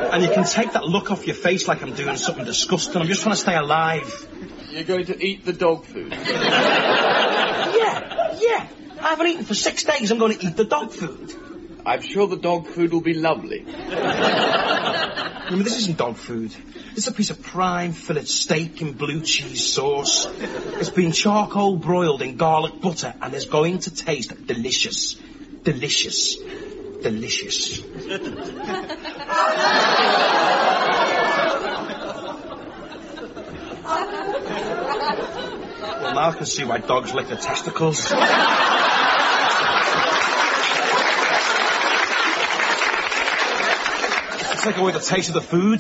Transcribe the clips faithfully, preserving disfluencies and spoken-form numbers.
And you can take that look off your face like I'm doing something disgusting. I'm just trying to stay alive. You're going to eat the dog food? Yeah, yeah. I haven't eaten for six days. I'm going to eat the dog food. I'm sure the dog food will be lovely. I mean, this isn't dog food. This is a piece of prime fillet steak in blue cheese sauce. It's been charcoal broiled in garlic butter and is going to taste delicious. Delicious. Delicious. Well, now I can see why dogs lick their testicles. Take away the taste of the food.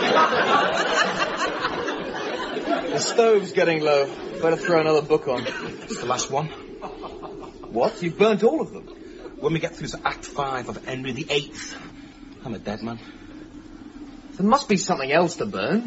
The stove's getting low. Better throw another book on. It's the last one. What? You've burnt all of them? When we get through to Act Five of Henry the Eighth, I'm a dead man. There must be something else to burn.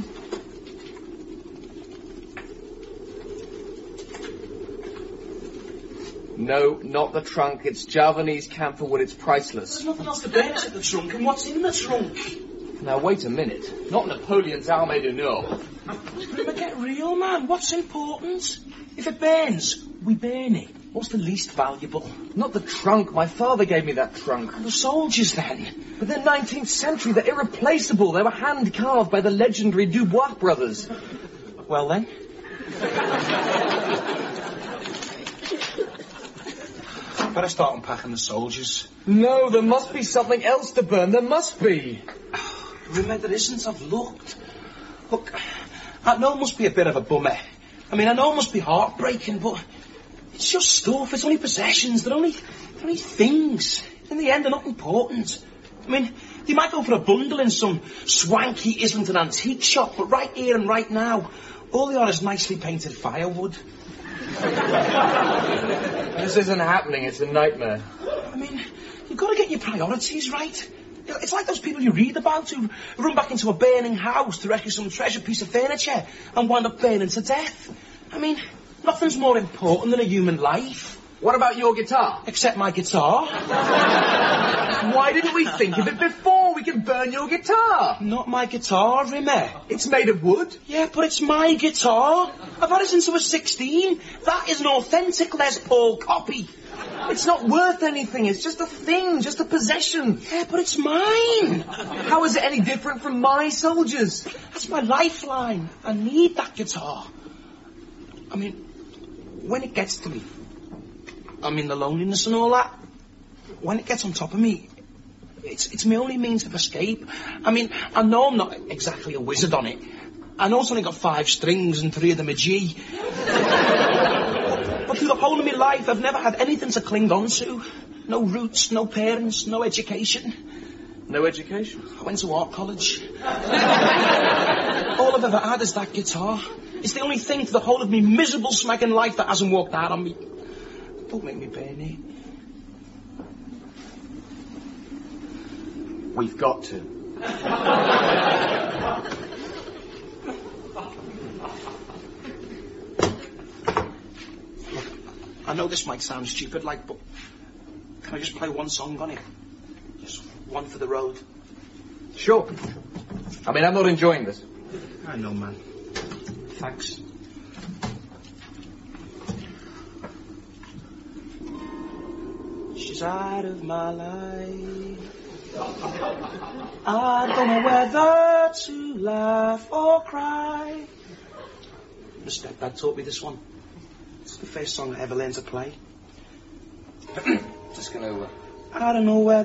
No, not the trunk. It's Javanese camphor wood. It's priceless. There's nothing else to burn except the trunk. And what's in the trunk? Now, wait a minute. Not Napoleon's armée du Nord. But get real, man. What's important? If it burns, we burn it. What's the least valuable? Not the trunk. My father gave me that trunk. The soldiers, then. But they're nineteenth century. They're irreplaceable. They were hand-carved by the legendary Dubois brothers. Well, then. Better start unpacking the soldiers. No, there must be something else to burn. There must be. Remember, there isn't. I've looked. Look, I know it must be a bit of a bummer. I mean, I know it must be heartbreaking, but it's just stuff. It's only possessions. They're only, they're only things. In the end, they're not important. I mean, you might go for a bundle in some swanky Islington antique shop, but right here and right now, all they are is nicely painted firewood. This isn't happening. It's a nightmare. I mean, you've got to get your priorities right. It's like those people you read about who run back into a burning house to rescue some treasured piece of furniture and wind up burning to death. I mean, nothing's more important than a human life. What about your guitar? Except my guitar. Why didn't we think of it before? We could burn your guitar. Not my guitar, Rimmer. It's made of wood. Yeah, but it's my guitar. I've had it since I was sixteen. That is an authentic Les Paul copy. It's not worth anything. It's just a thing, just a possession. Yeah, but it's mine. How is it any different from my soldiers? That's my lifeline. I need that guitar. I mean, when it gets to me, I mean, the loneliness and all that, when it gets on top of me, it's it's my only means of escape. I mean, I know I'm not exactly a wizard on it. I know it's only got five strings and three of them are G. But through the whole of my life, I've never had anything to cling on to. No roots, no parents, no education. No education? I went to art college. All I've ever had is that guitar. It's the only thing for the whole of me miserable smacking life that hasn't walked out on me. Don't make me burn it. We've got to. I know this might sound stupid, like, but can I just play one song on it? Just one for the road. Sure. I mean, I'm not enjoying this. I know, man. Thanks. She's out of my life. I don't know whether to laugh or cry. My stepdad taught me this one. It's the first song I ever learned to play. Just gonna... Uh... I don't know whether